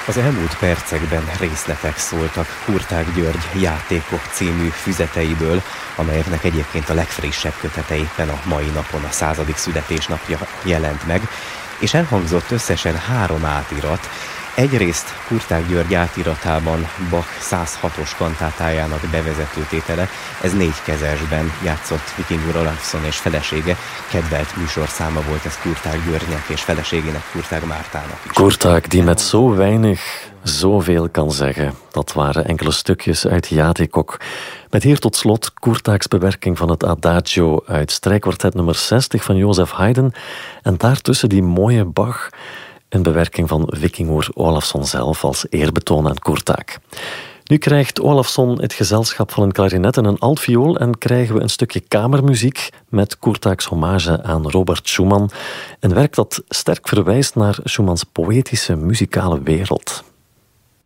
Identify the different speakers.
Speaker 1: Az elmúlt percekben részletek szóltak Kurtág György Játékok című füzeteiből, amelyeknek egyébként a legfrissebb kötete éppen a mai napon a 100. születésnapja jelent meg, és elhangzott összesen 3 átirat. Egyrészt Kurtág György átiratában Bach 106-os kantátájának bevezető tétele, ez 4 kezesben játszott Viking Olafsson és felesége, kedvelt műsorszáma volt ez Kurtág Györgynek és feleségének, Kurtág Mártának is.
Speaker 2: Kurtág die met zo weinig zoveel kan zeggen. Dat waren enkele stukjes uit Játékok. Met hier tot slot Kurtágs bewerking van het Adagio uit strijkkwartet nummer 60 van Joseph Haydn en daartussen die mooie Bach, een bewerking van Vikingur Olafsson zelf als eerbetoon aan Kurtág. Nu krijgt Olafsson het gezelschap van een klarinet en een altviool en krijgen we een stukje kamermuziek met Kurtágs hommage aan Robert Schumann. Een werk dat sterk verwijst naar Schumanns poëtische muzikale wereld.